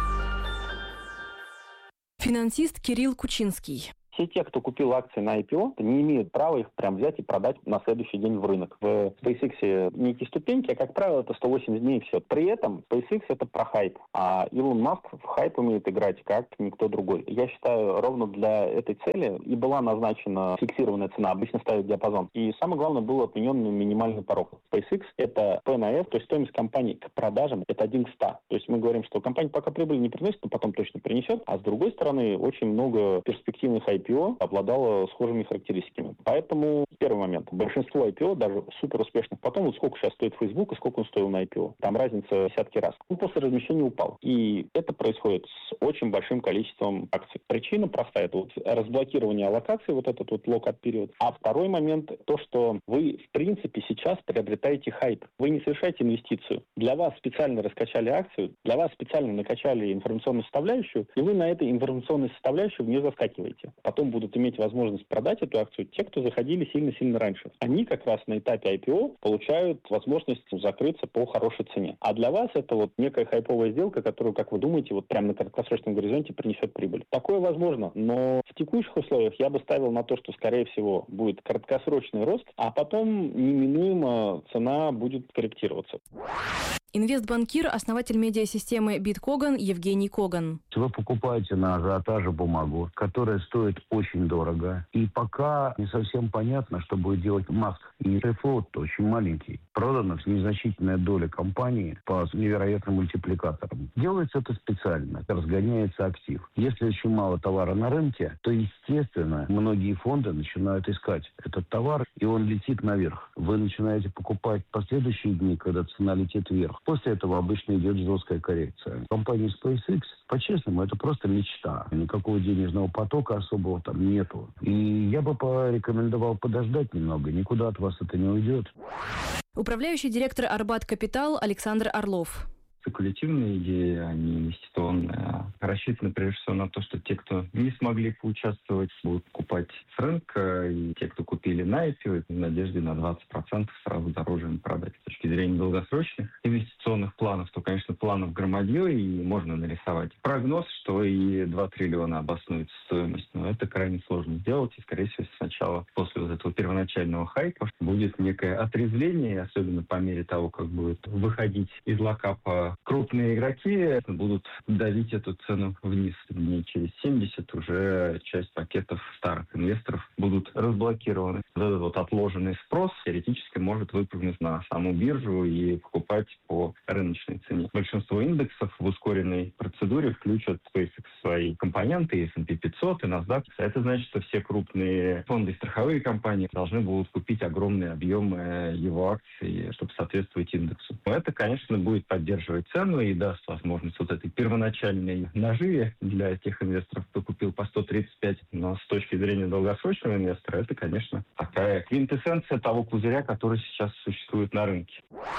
Финансист Кирилл Кучинский. Все те, кто купил акции на IPO, не имеют права их прям взять и продать на следующий день в рынок. В SpaceX некие ступеньки, а, как правило, это 180 дней и все. При этом SpaceX это про хайп, а Илон Маск в хайп умеет играть как никто другой. Я считаю, ровно для этой цели и была назначена фиксированная цена, обычно ставят диапазон. И самое главное, был отменен минимальный порог. SpaceX это P на F, то есть стоимость компании к продажам это 1 к 100. То есть мы говорим, что компания пока прибыль не приносит, но потом точно принесет, а с другой стороны, очень много перспективных IPO обладало схожими характеристиками. Поэтому первый момент. Большинство IPO, даже супер успешных, потом вот сколько сейчас стоит Facebook и сколько он стоил на IPO. Там разница десятки раз. Он после размещения упал. И это происходит с очень большим количеством акций. Причина простая. Это вот разблокирование аллокации, вот этот вот локап период. А второй момент, то, что вы в принципе сейчас приобретаете хайп. Вы не совершаете инвестицию. Для вас специально раскачали акцию, для вас специально накачали информационную составляющую, и вы на этой информационной составляющей не заскакиваете. Потом будут иметь возможность продать эту акцию те, кто заходили сильно-сильно раньше. Они как раз на этапе IPO получают возможность закрыться по хорошей цене. А для вас это вот некая хайповая сделка, которую, как вы думаете, вот прямо на краткосрочном горизонте принесет прибыль. Такое возможно, но в текущих условиях я бы ставил на то, что, скорее всего, будет краткосрочный рост, а потом неминуемо цена будет корректироваться. Инвестбанкир, основатель медиасистемы Биткоган Евгений Коган. Вы покупаете на ажиотаже бумагу, которая стоит очень дорого. И пока не совсем понятно, что будет делать Маск. И флот очень маленький. Продана незначительная доля компании по невероятным мультипликаторам. Делается это специально. Разгоняется актив. Если очень мало товара на рынке, то, естественно, многие фонды начинают искать этот товар, и он летит наверх. Вы начинаете покупать в последующие дни, когда цена летит вверх. После этого обычно идет жесткая коррекция. Компания SpaceX, по-честному, это просто мечта. Никакого денежного потока особого там нету. И я бы порекомендовал подождать немного. Никуда от вас это не уйдет. Управляющий директор Арбат Капитал Александр Орлов. Спекулятивные идеи, они инвестиционные, рассчитаны прежде всего на то, что те, кто не смогли поучаствовать, будут покупать с рынка, и те, кто купили на IPO, в надежде на 20% сразу дороже им продать. С точки зрения долгосрочных инвестиционных планов, то, конечно, планов громадье, и можно нарисовать прогноз, что и 2 триллиона обоснуется стоимость, но это крайне сложно сделать, и, скорее всего, сначала, после вот этого первоначального хайпа, будет некое отрезвление, особенно по мере того, как будет выходить из локапа крупные игроки, будут давить эту цену вниз. Дней через 70 уже часть пакетов старых инвесторов будут разблокированы. Этот вот отложенный спрос теоретически может выпрыгнуть на саму биржу и покупать по рыночной цене. Большинство индексов в ускоренной процедуре включат SpaceX свои компоненты, и S&P 500, и NASDAQ. Это значит, что все крупные фонды и страховые компании должны будут купить огромные объемы его акций, чтобы соответствовать индексу. Это, конечно, будет поддерживать цену и даст возможность вот этой первоначальной наживе для тех инвесторов, кто купил по 135. Но с точки зрения долгосрочного инвестора, это, конечно, такая квинтэссенция того пузыря, который сейчас существует на рынке.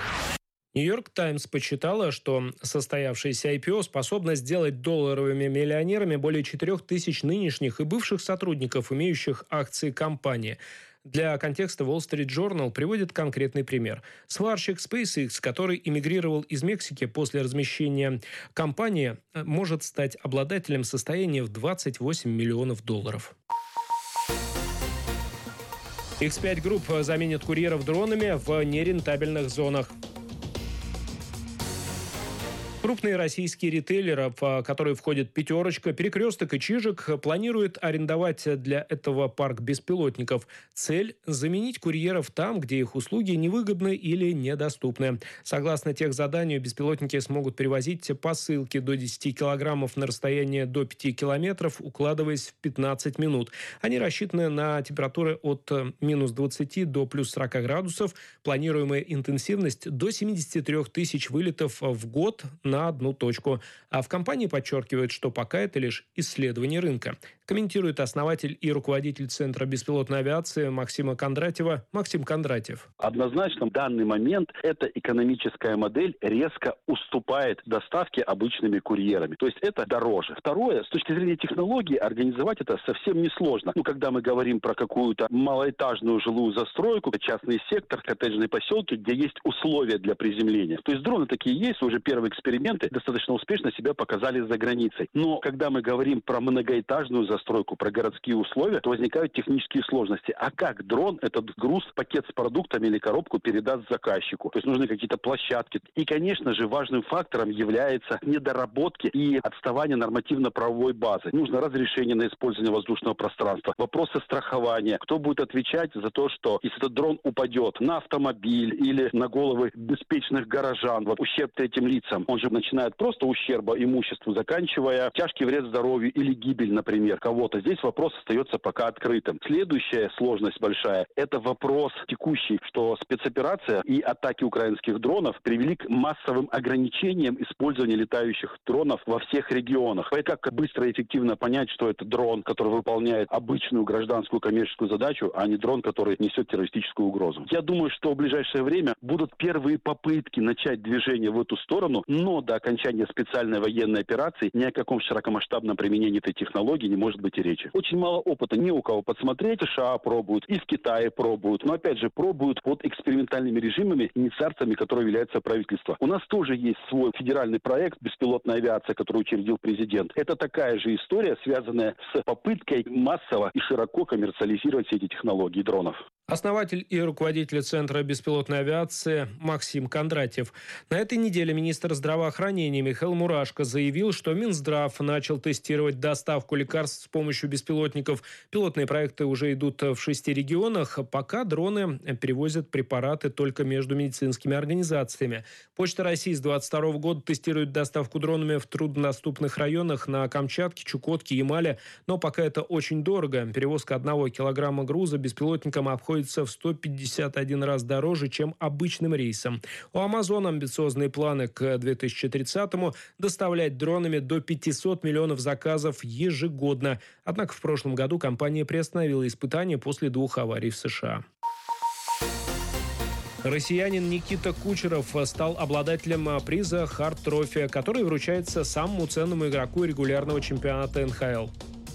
Нью-Йорк Таймс подсчитала, что состоявшееся IPO способно сделать долларовыми миллионерами более 4000 нынешних и бывших сотрудников, имеющих акции компании. Для контекста Wall Street Journal приводит конкретный пример. Сварщик SpaceX, который эмигрировал из Мексики после размещения компании, может стать обладателем состояния в $28 миллионов. X5 Group заменит курьеров дронами в нерентабельных зонах. Крупные российские ритейлеры, в которые входят «Пятерочка», «Перекресток» и «Чижик», планируют арендовать для этого парк беспилотников. Цель – заменить курьеров там, где их услуги невыгодны или недоступны. Согласно техзаданию, беспилотники смогут перевозить посылки до 10 килограммов на расстояние до 5 километров, укладываясь в 15 минут. Они рассчитаны на температуры от минус 20 до плюс 40 градусов. Планируемая интенсивность до 73 тысяч вылетов в год на одну точку. А в компании подчеркивают, что пока это лишь исследование рынка. Комментирует основатель и руководитель Центра беспилотной авиации Максима Кондратьева Максим Кондратьев. Однозначно в данный момент эта экономическая модель резко уступает доставке обычными курьерами. То есть это дороже. Второе, с точки зрения технологии, организовать это совсем несложно. Когда мы говорим про какую-то малоэтажную жилую застройку, частный сектор, коттеджные поселки, где есть условия для приземления. То есть дроны такие есть, уже первые эксперименты достаточно успешно себя показали за границей. Но когда мы говорим про многоэтажную застройку, про городские условия, то возникают технические сложности. А как дрон этот груз, пакет с продуктами или коробку передаст заказчику? То есть нужны какие-то площадки. И, конечно же, важным фактором является недоработки и отставание нормативно-правовой базы. Нужно разрешение на использование воздушного пространства, вопросы страхования. Кто будет отвечать за то, что если этот дрон упадет на автомобиль или на головы беспечных горожан, ущерб третьим лицам, он же начинает просто ущерба имуществу, заканчивая тяжкий вред здоровью или гибель, например, кого-то. Здесь вопрос остается пока открытым. Следующая сложность большая – это вопрос текущий, что спецоперация и атаки украинских дронов привели к массовым ограничениям использования летающих дронов во всех регионах. Поэтому как быстро и эффективно понять, что это дрон, который выполняет обычную гражданскую коммерческую задачу, а не дрон, который несет террористическую угрозу. Я думаю, что в ближайшее время будут первые попытки начать движение в эту сторону, но до окончания специальной военной операции ни о каком широкомасштабном применении этой технологии не может быть и речи. Очень мало опыта, не у кого подсмотреть. США пробуют, и в Китае пробуют, но опять же пробуют под экспериментальными режимами, инициациями, которые являются правительство. У нас тоже есть свой федеральный проект «Беспилотная авиация», который учредил президент. Это такая же история, связанная с попыткой массово и широко коммерциализировать все эти технологии дронов. Основатель и руководитель Центра беспилотной авиации Максим Кондратьев. На этой неделе министр здравоохранения Михаил Мурашко заявил, что Минздрав начал тестировать доставку лекарств с помощью беспилотников. Пилотные проекты уже идут в 6 регионах. Пока дроны перевозят препараты только между медицинскими организациями. Почта России с 2022 года тестирует доставку дронами в труднодоступных районах на Камчатке, Чукотке, Ямале. Но пока это очень дорого. Перевозка 1 килограмма груза беспилотником обходится в 151 раз дороже, чем обычным рейсом. У Амазона амбициозные планы к 2030-му доставлять дронами до 500 миллионов заказов ежегодно. Однако в прошлом году компания приостановила испытания после 2 аварий в США. Россиянин Никита Кучеров стал обладателем приза «Харт Трофи», который вручается самому ценному игроку регулярного чемпионата НХЛ.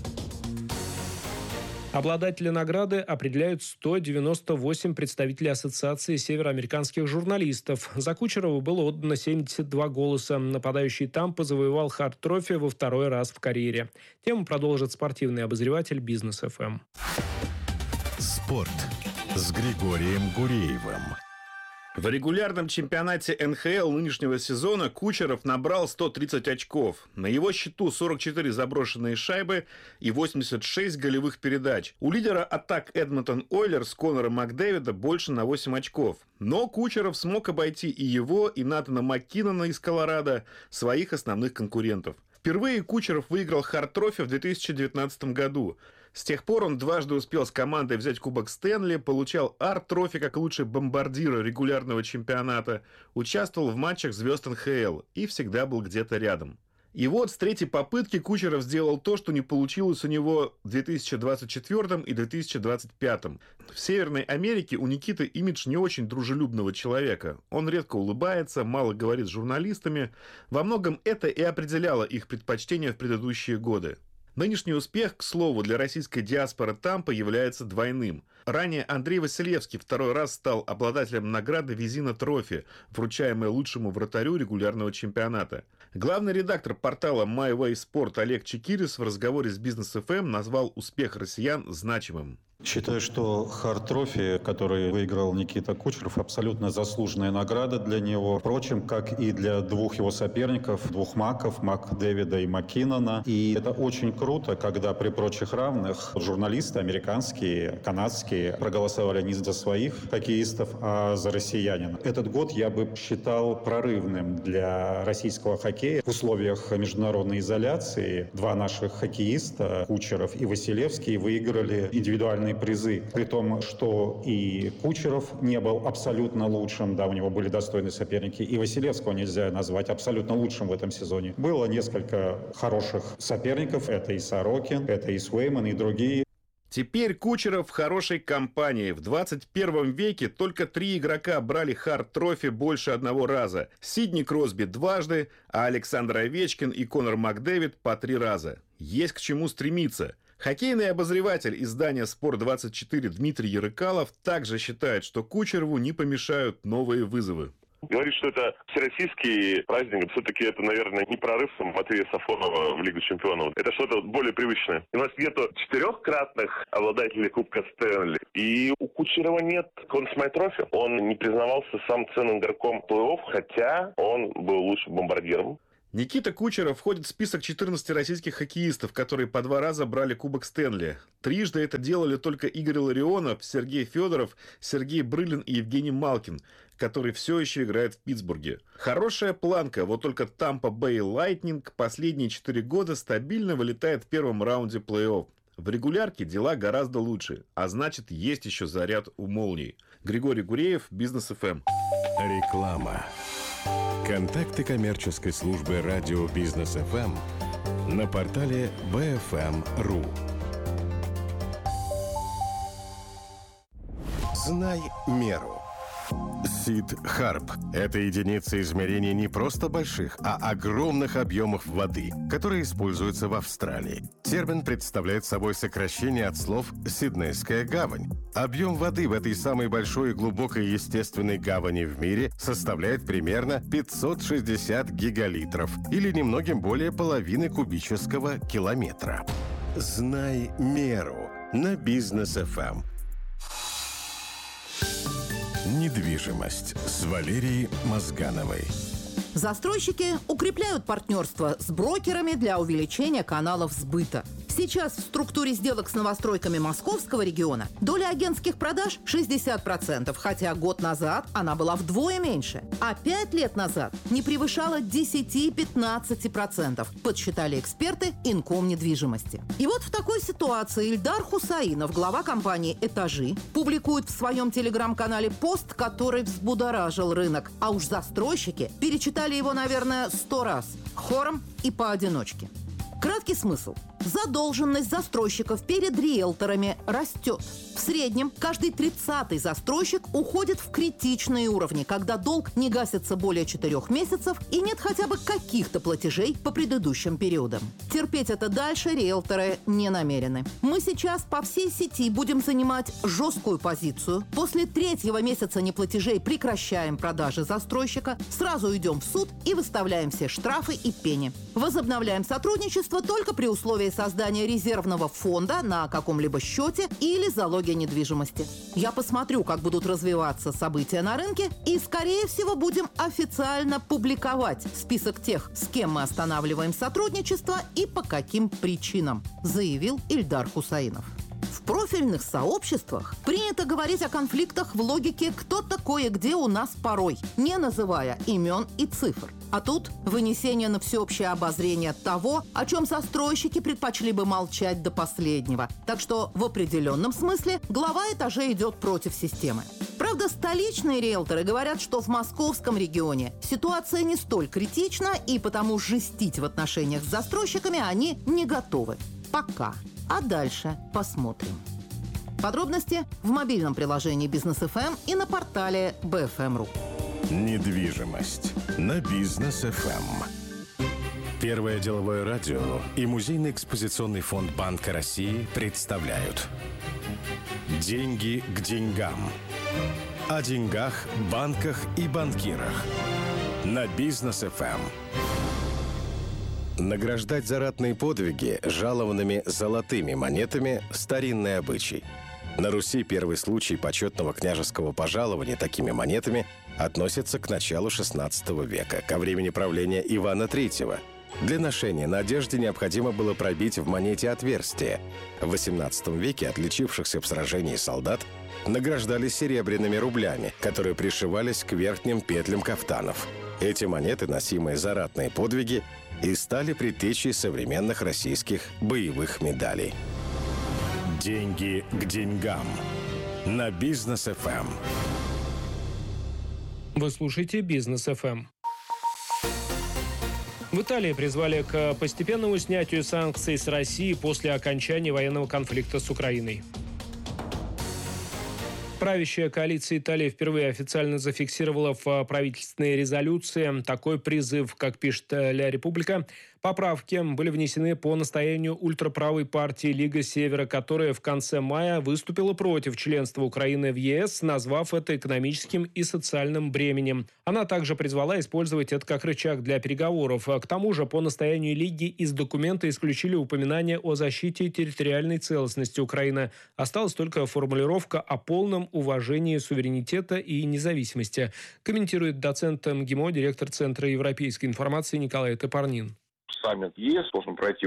Обладатели награды определяют 198 представителей Ассоциации североамериканских журналистов. За Кучерова было отдано 72 голоса. Нападающий Тампа завоевал Харт Трофи во 2-й раз в карьере. Тему продолжит спортивный обозреватель Бизнес ФМ. Спорт с Григорием Гуреевым. В регулярном чемпионате НХЛ нынешнего сезона Кучеров набрал 130 очков. На его счету 44 заброшенные шайбы и 86 голевых передач. У лидера атак Эдмонтон Ойлерс Конора Макдэвида больше на 8 очков. Но Кучеров смог обойти и его, и Натана Маккинона из Колорадо, своих основных конкурентов. Впервые Кучеров выиграл Харт Трофи в 2019 году. С тех пор он дважды успел с командой взять Кубок Стэнли, получал Арт Трофи как лучший бомбардир регулярного чемпионата, участвовал в матчах звезд НХЛ и всегда был где-то рядом. И вот с 3-й попытки Кучеров сделал то, что не получилось у него в 2024 и 2025. В Северной Америке у Никиты имидж не очень дружелюбного человека. Он редко улыбается, мало говорит с журналистами. Во многом это и определяло их предпочтения в предыдущие годы. Нынешний успех, к слову, для российской диаспоры Тампа является двойным. Ранее Андрей Василевский 2-й раз стал обладателем награды Визина Трофи, вручаемой лучшему вратарю регулярного чемпионата. Главный редактор портала My Way Sport Олег Чекирис в разговоре с Бизнес ФМ назвал успех россиян значимым. Считаю, что хард-трофи, который выиграл Никита Кучеров, абсолютно заслуженная награда для него. Впрочем, как и для двух его соперников, двух маков, Макдэвида и Маккинона. И это очень круто, когда при прочих равных журналисты американские, канадские проголосовали не за своих хоккеистов, а за россиянина. Этот год я бы считал прорывным для российского хоккея. В условиях международной изоляции два наших хоккеиста, Кучеров и Василевский, выиграли индивидуальные призы, при том, что и Кучеров не был абсолютно лучшим, да, у него были достойные соперники, и Василевского нельзя назвать абсолютно лучшим в этом сезоне. Было несколько хороших соперников, это и Сорокин, это и Свейман, и другие. Теперь Кучеров в хорошей компании. В 21 веке только 3 игрока брали хард-трофи больше одного раза. Сидни Кросби дважды, а Александр Овечкин и Конор Макдэвид по 3 раза. Есть к чему стремиться. Хоккейный обозреватель издания «Спорт-24» Дмитрий Ярыкалов также считает, что Кучерову не помешают новые вызовы. Говорит, что это всероссийский праздник. Все-таки это, наверное, не прорыв Матвея Сафонова в Лигу чемпионов. Это что-то более привычное. У нас нету 4-кратных обладателей Кубка Стэнли. И у Кучерова нет Conn Smythe Trophy. Он не признавался сам ценным игроком плей-офф, хотя он был лучшим бомбардиром. Никита Кучеров входит в список 14 российских хоккеистов, которые по 2 раза брали Кубок Стэнли. Трижды это делали только Игорь Ларионов, Сергей Федоров, Сергей Брылин и Евгений Малкин, который все еще играет в Питтсбурге. Хорошая планка, вот только Tampa Bay Lightning последние 4 года стабильно вылетает в первом раунде плей-офф. В регулярке дела гораздо лучше, а значит, есть еще заряд у молний. Григорий Гуреев, Бизнес ФМ. Реклама. Контакты коммерческой службы радио Бизнес ФМ на портале bfm.ru. Знай меру. Сид Харп – это единица измерения не просто больших, а огромных объемов воды, которые используются в Австралии. Термин представляет собой сокращение от слов «Сиднейская гавань». Объем воды в этой самой большой и глубокой естественной гавани в мире составляет примерно 560 гигалитров, или немногим более половины кубического километра. Знай меру на Бизнес ФМ. Недвижимость с Валерией Мозгановой. Застройщики укрепляют партнерство с брокерами для увеличения каналов сбыта. Сейчас в структуре сделок с новостройками московского региона доля агентских продаж 60%, хотя год назад она была вдвое меньше, а 5 лет назад не превышала 10-15%, подсчитали эксперты Инком недвижимости. И вот в такой ситуации Ильдар Хусаинов, глава компании «Этажи», публикует в своем телеграм-канале пост, который взбудоражил рынок, а уж застройщики перечитали его, наверное, 100 раз, хором и поодиночке. Краткий смысл. Задолженность застройщиков перед риэлторами растет. В среднем каждый 30-й застройщик уходит в критичные уровни, когда долг не гасится более 4 месяцев и нет хотя бы каких-то платежей по предыдущим периодам. Терпеть это дальше риэлторы не намерены. Мы сейчас по всей сети будем занимать жесткую позицию. После 3-го месяца неплатежей прекращаем продажи застройщика, сразу идем в суд и выставляем все штрафы и пени. Возобновляем сотрудничество только при условии создания резервного фонда на каком-либо счете или залоге недвижимости. Я посмотрю, как будут развиваться события на рынке, и, скорее всего, будем официально публиковать список тех, с кем мы останавливаем сотрудничество и по каким причинам, заявил Ильдар Хусаинов. В профильных сообществах принято говорить о конфликтах в логике «кто-то кое-где у нас порой», не называя имен и цифр. А тут вынесение на всеобщее обозрение того, о чем застройщики предпочли бы молчать до последнего. Так что в определенном смысле глава «Этажей» идет против системы. Правда, столичные риэлторы говорят, что в московском регионе ситуация не столь критична, и потому жестить в отношениях с застройщиками они не готовы. Пока. А дальше посмотрим. Подробности в мобильном приложении Бизнес ФМ и на портале bfm.ru. Недвижимость на Бизнес ФМ. Первое деловое радио и Музейный экспозиционный фонд Банка России представляют «Деньги к деньгам». О деньгах, банках и банкирах на Бизнес ФМ. Награждать за ратные подвиги жалованными золотыми монетами – старинный обычай. На Руси первый случай почетного княжеского пожалования такими монетами относится к началу XVI века, ко времени правления Ивана III. Для ношения на одежде необходимо было пробить в монете отверстие. В XVIII веке отличившихся в сражении солдат награждали серебряными рублями, которые пришивались к верхним петлям кафтанов. Эти монеты, носимые за ратные подвиги, и стали предтечей современных российских боевых медалей. Деньги к деньгам. На Бизнес ФМ. Вы слушаете Бизнес ФМ. В Италии призвали к постепенному снятию санкций с России после окончания военного конфликта с Украиной. Правящая коалиция Италии впервые официально зафиксировала в правительственной резолюции такой призыв, как пишет «Ля Република». Поправки были внесены по настоянию ультраправой партии «Лига Севера», которая в конце мая выступила против членства Украины в ЕС, назвав это экономическим и социальным бременем. Она также призвала использовать это как рычаг для переговоров. К тому же, по настоянию Лиги из документа исключили упоминание о защите территориальной целостности Украины. Осталась только формулировка о полном уважении суверенитета и независимости, комментирует доцент МГИМО, директор Центра европейской информации Николай Топорнин. Саммит ЕС должен пройти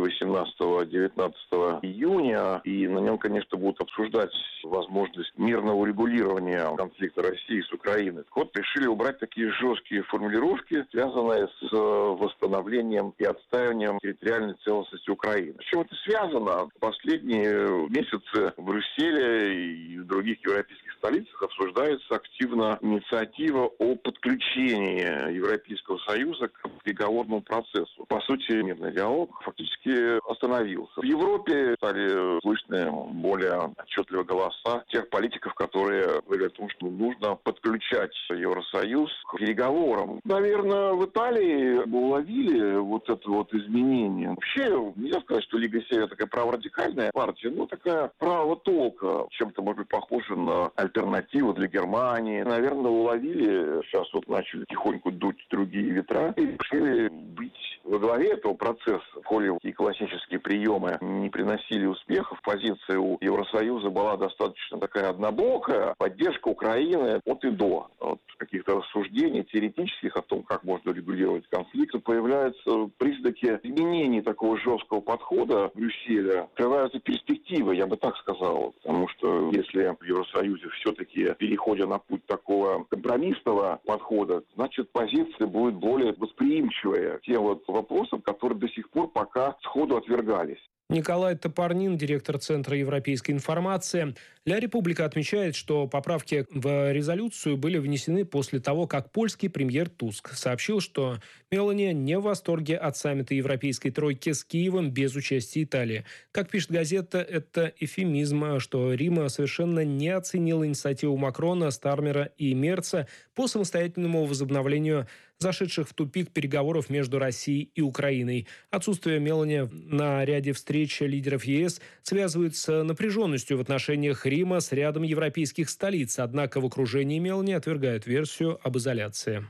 18-19 июня, и на нем, конечно, будут обсуждать возможность мирного урегулирования конфликта России с Украиной. Так вот, решили убрать такие жесткие формулировки, связанные с восстановлением и отстаиванием территориальной целостности Украины. С чем это связано? В последние месяцы в Брюсселе и в других европейских столицах обсуждается активно инициатива о подключении Европейского Союза к переговорному процессу. По сути, мирный диалог фактически остановился. В Европе стали слышны более отчетливые голоса тех политиков, которые говорят о том, что нужно подключать Евросоюз к переговорам. Наверное, в Италии уловили вот это вот изменение. Вообще, нельзя сказать, что Лига Севера такая праворадикальная партия, но такая правого-толка, чем-то, может быть, похожа на альтернативу для Германии. Наверное, уловили, сейчас вот начали тихоньку дуть другие ветра и решили быть во главе этого процесса. В ходе и классические приемы не приносили успехов. Позиция у Евросоюза была достаточно такая однобокая. Поддержка Украины от и до. От каких-то рассуждений теоретических о том, как можно регулировать конфликт, появляются признаки изменений такого жесткого подхода в Брюсселе. Открываются перспективы, я бы так сказал. Потому что если в Евросоюзе все-таки переходя на путь такого компромиссного подхода, значит позиция будет более восприимчивая к тем вот вопросам, которые до сих пор пока сходу отвергались. Николай Топорнин, директор Центра европейской информации. «Ля Република» отмечает, что поправки в резолюцию были внесены после того, как польский премьер Туск сообщил, что Мелани не в восторге от саммита Европейской тройки с Киевом без участия Италии. Как пишет газета, это эвфемизм, что Рим совершенно не оценил инициативу Макрона, Стармера и Мерца по самостоятельному возобновлению зашедших в тупик переговоров между Россией и Украиной. Отсутствие Мелани на ряде встреч лидеров ЕС связывают с напряженностью в отношениях Рима с рядом европейских столиц. Однако в окружении Мелани отвергают версию об изоляции.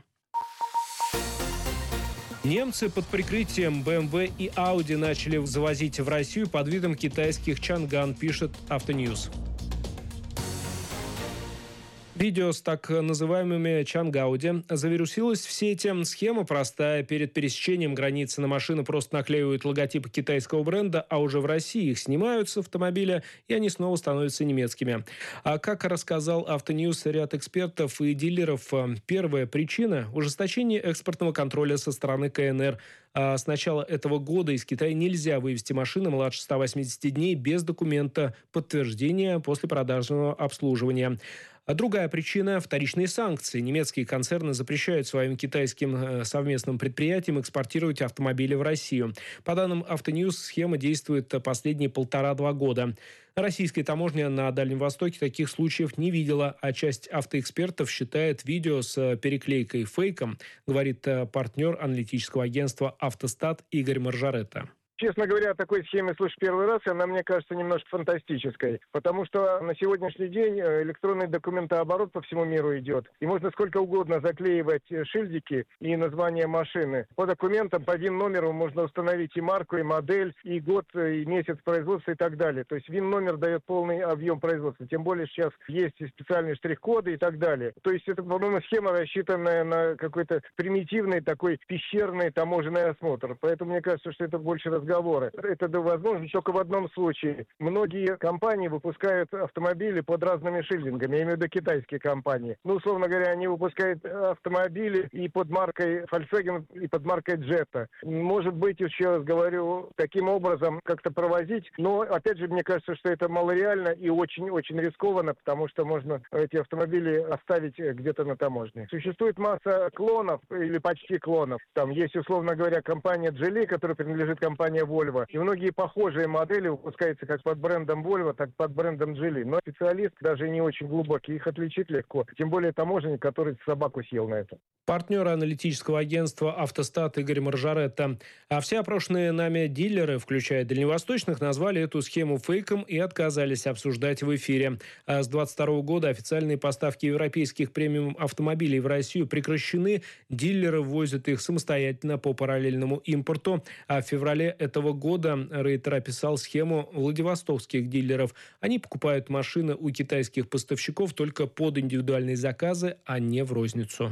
Немцы под прикрытием BMW и Audi начали завозить в Россию под видом китайских Чанган, пишет Автоньюз. Видео с так называемыми Чангауди завирусилось в сети. Схема простая. Перед пересечением границы на машины просто наклеивают логотипы китайского бренда, а уже в России их снимают с автомобиля, и они снова становятся немецкими. А как рассказал Автоньюз ряд экспертов и дилеров, первая причина – ужесточение экспортного контроля со стороны КНР. А с начала этого года из Китая нельзя вывезти машины младше 180 дней без документа подтверждения после продажного обслуживания. А другая причина – вторичные санкции. Немецкие концерны запрещают своим китайским совместным предприятиям экспортировать автомобили в Россию. По данным Автоньюз, схема действует последние 1,5-2 года. Российская таможня на Дальнем Востоке таких случаев не видела, а часть автоэкспертов считает видео с переклейкой фейком, говорит партнер аналитического агентства «Автостат» Игорь Маржаретта. Честно говоря, о такой схеме слышу первый раз, и она мне кажется немножко фантастической, потому что на сегодняшний день электронный документооборот по всему миру идет, и можно сколько угодно заклеивать шильдики и название машины. По документам, по ВИН-номеру можно установить и марку, и модель, и год, и месяц производства и так далее. То есть ВИН-номер дает полный объем производства, тем более сейчас есть и специальные штрих-коды и так далее. То есть это, по-моему, схема, рассчитанная на какой-то примитивный такой пещерный таможенный осмотр. Поэтому мне кажется, что это больше разговоры. Это возможно только в одном случае. Многие компании выпускают автомобили под разными шильдингами, я имею в виду китайские компании. Ну, условно говоря, они выпускают автомобили и под маркой Volkswagen, и под маркой Jetta. Может быть, еще раз говорю, таким образом как-то провозить, но, опять же, мне кажется, что это малореально и очень-очень рискованно, потому что можно эти автомобили оставить где-то на таможне. Существует масса клонов или почти клонов. Там есть, условно говоря, компания Geely, которая принадлежит компании Volvo. И многие похожие модели выпускаются как под брендом Volvo, так и под брендом Geely. Но специалист даже не очень глубокий, их отличить легко. Тем более таможенник, который собаку съел на это. Партнер аналитического агентства «Автостат» Игорь Маржаретта. А все опрошенные нами дилеры, включая дальневосточных, назвали эту схему фейком и отказались обсуждать в эфире. А с 2022 года официальные поставки европейских премиум-автомобилей в Россию прекращены. Дилеры ввозят их самостоятельно по параллельному импорту. А в феврале этого года Рейтер описал схему владивостокских дилеров. Они покупают машины у китайских поставщиков только под индивидуальные заказы, а не в розницу.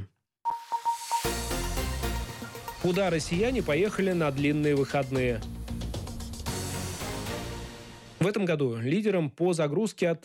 Куда россияне поехали на длинные выходные? В этом году лидером по загрузке от